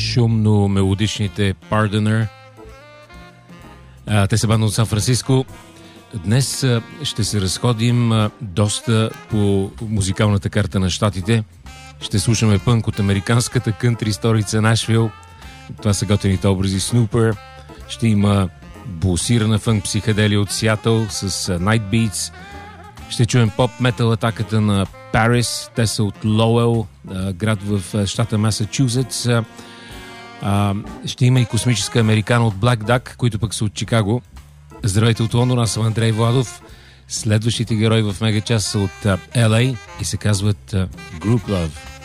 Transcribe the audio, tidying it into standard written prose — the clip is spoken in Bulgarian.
шумно мелодичните Pardoner. Те са банда от Сан-Франциско. Днес ще се разходим доста по музикалната карта на щатите. Ще слушаме пънк от американската кънтри столица Нашвил. Това са готените образи Snooper. Ще има булсирана фънк психоделия от Сиатъл с Night Beats. Ще чуем поп-метал атаката на Paris. Те са от Лоуел, град в щата Масачузетс. Ще има и космическа американа от Black Duck, които пък са от Чикаго. Здравейте от Лондон, аз съм Андрей Владов. Следващите герои в Мегачас са от LA и се казват Group Love.